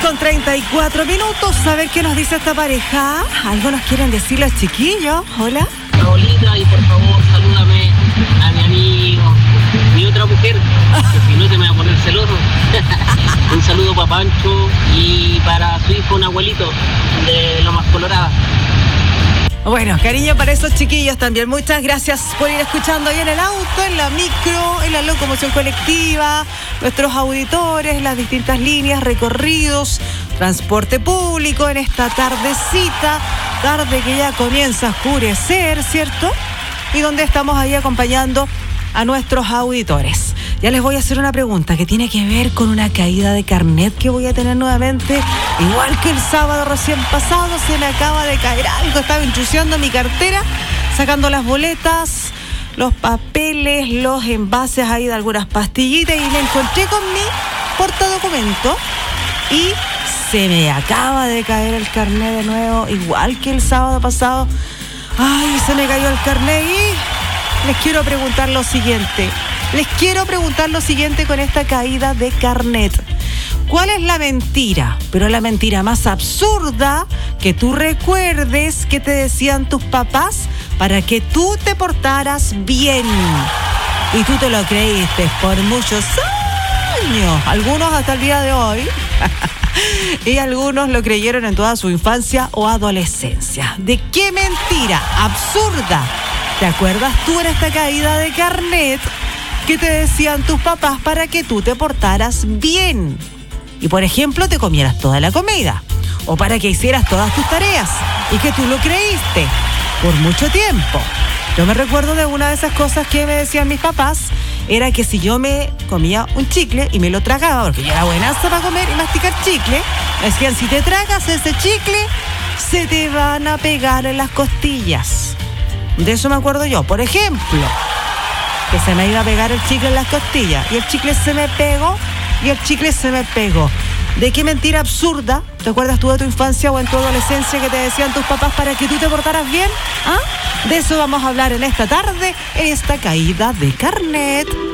6:34. A ver qué nos dice esta pareja. ¿Algo nos quieren decir los chiquillos? Hola. Paolita, y por favor, salúdame a mi amigo, mi otra mujer, que si no te me va a poner celoso. Un saludo para Pancho y para su hijo, un abuelito de Lomas Coloradas. Bueno, cariño para esos chiquillos también. Muchas gracias por ir escuchando ahí en el auto, en la micro, en la locomoción colectiva, nuestros auditores, las distintas líneas, recorridos, transporte público en esta tardecita, tarde que ya comienza a oscurecer, ¿cierto? Y donde estamos ahí acompañando a nuestros auditores. Ya les voy a hacer una pregunta que tiene que ver con una caída de carnet que voy a tener nuevamente. Igual que el sábado recién pasado, se me acaba de caer algo. Estaba ensuciando mi cartera, sacando las boletas, los papeles, los envases ahí de algunas pastillitas y me encontré con mi portadocumento y se me acaba de caer el carnet de nuevo, igual que el sábado pasado. Ay, se me cayó el carnet y les quiero preguntar lo siguiente. Con esta caída de carnet. ¿Cuál es la mentira? Pero la mentira más absurda que tú recuerdes que te decían tus papás para que tú te portaras bien. Y tú te lo creíste por muchos años. Algunos hasta el día de hoy. Y algunos lo creyeron en toda su infancia o adolescencia. ¿De qué mentira absurda te acuerdas tú en esta caída de carnet que te decían tus papás para que tú te portaras bien? Y por ejemplo, te comieras toda la comida o para que hicieras todas tus tareas y que tú lo creíste por mucho tiempo. Yo me recuerdo de una de esas cosas que me decían mis papás, era que si yo me comía un chicle y me lo tragaba, porque yo era buenaza para comer y masticar chicle, me decían, si te tragas ese chicle, se te van a pegar en las costillas. De eso me acuerdo yo. Por ejemplo, que se me iba a pegar el chicle en las costillas y el chicle se me pegó. ¿De qué mentira absurda te acuerdas tú de tu infancia o en tu adolescencia que te decían tus papás para que tú te portaras bien? ¿Ah? De eso vamos a hablar en esta tarde, en esta caída de carnet.